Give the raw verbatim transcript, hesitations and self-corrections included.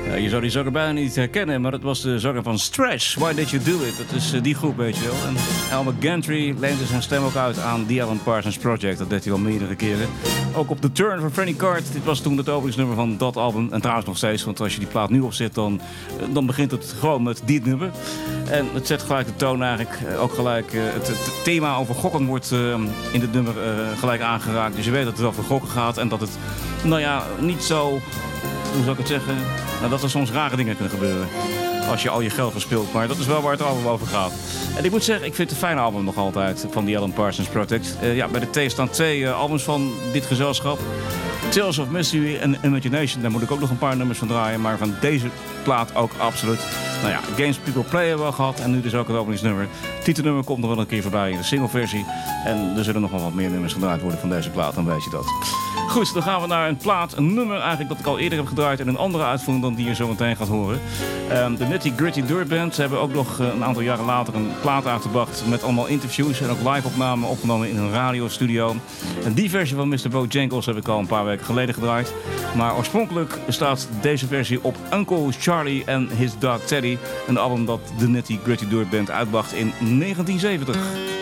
Ja, je zou die zanger bijna niet herkennen, maar dat was de zanger van Stretch. Why Did You Do It? Dat is uh, die groep, weet je wel. En Elmer Gantry leende zijn stem ook uit aan The Alan Parsons Project. Dat deed hij al meerdere keren. Ook op The Turn van Franny Card. Dit was toen het openingsnummer van dat album. En trouwens nog steeds, want als je die plaat nu opzet, dan, dan begint het gewoon met dit nummer. En het zet gelijk de toon eigenlijk. Ook gelijk uh, het, het thema over gokken wordt uh, in dit nummer uh, gelijk aangeraakt. Dus je weet dat het over gokken gaat en dat het, nou ja, niet zo, hoe zou ik het zeggen, nou, dat er soms rare dingen kunnen gebeuren als je al je geld verspeelt. Maar dat is wel waar het album over gaat. En ik moet zeggen, ik vind het een fijn album nog altijd van The Alan Parsons Project. Uh, ja, bij de T staan twee uh, albums van dit gezelschap. Tales of Mystery en Imagination, daar moet ik ook nog een paar nummers van draaien. Maar van deze plaat ook absoluut. Nou ja, Games People Play hebben we al gehad. En nu dus ook het openingsnummer. Het titelnummer komt nog wel een keer voorbij in de singleversie. En er zullen nog wel wat meer nummers gedraaid worden van deze plaat, dan weet je dat. Goed, dan gaan we naar een plaat, een nummer eigenlijk dat ik al eerder heb gedraaid. En een andere uitvoering dan die je zo meteen gaat horen. Um, de Nitty Gritty Dirt Band. Ze hebben ook nog uh, een aantal jaren later een plaat uitgebracht met allemaal interviews en ook live-opnamen opgenomen in een radiostudio. En die versie van mister Bojangles heb ik al een paar weken geleden gedraaid. Maar oorspronkelijk staat deze versie op Uncle Charlie and His Dog Teddy. Een album dat de Nitty Gritty Dirt Band uitbracht in negentien zeventig.